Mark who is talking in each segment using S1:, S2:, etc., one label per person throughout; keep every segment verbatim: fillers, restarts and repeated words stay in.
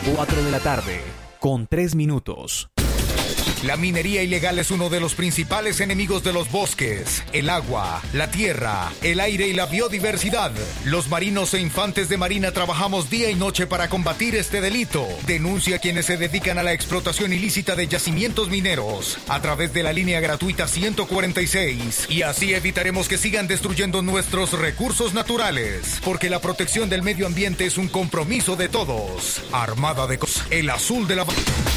S1: cuatro de la tarde, con tres minutos.
S2: La minería ilegal es uno de los principales enemigos de los bosques, el agua, la tierra, el aire y la biodiversidad. Los marinos e infantes de marina trabajamos día y noche para combatir este delito. Denuncia a quienes se dedican a la explotación ilícita de yacimientos mineros a través de la línea gratuita ciento cuarenta y seis y así evitaremos que sigan destruyendo nuestros recursos naturales, porque la protección del medio ambiente es un compromiso de todos. Armada de Cos, el azul de la...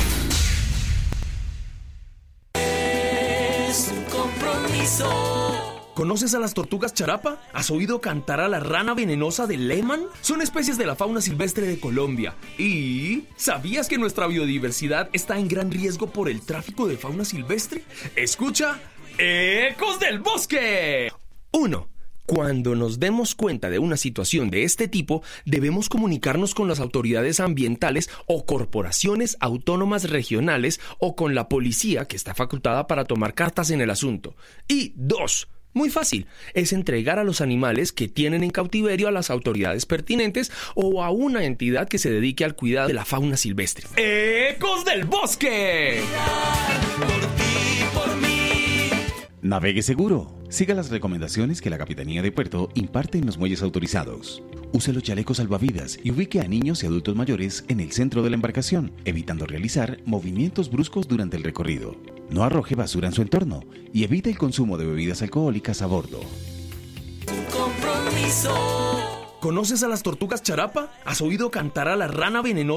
S3: ¿Conoces a las tortugas charapa? ¿Has oído cantar a la rana venenosa de Lehmann? Son especies de la fauna silvestre de Colombia. ¿Y sabías que nuestra biodiversidad está en gran riesgo por el tráfico de fauna silvestre? Escucha, Ecos del Bosque. uno. Cuando nos demos cuenta de una situación de este tipo, debemos comunicarnos con las autoridades ambientales o corporaciones autónomas regionales o con la policía que está facultada para tomar cartas en el asunto. Y dos, muy fácil, es entregar a los animales que tienen en cautiverio a las autoridades pertinentes o a una entidad que se dedique al cuidado de la fauna silvestre. ¡Ecos del Bosque!
S4: Por ti, por mí.
S5: Navegue seguro. Siga las recomendaciones que la Capitanía de Puerto imparte en los muelles autorizados. Use los chalecos salvavidas y ubique a niños y adultos mayores en el centro de la embarcación, evitando realizar movimientos bruscos durante el recorrido. No arroje basura en su entorno y evite el consumo de bebidas alcohólicas a bordo.
S4: Un compromiso.
S3: ¿Conoces a las tortugas charapa? ¿Has oído cantar a la rana venenosa?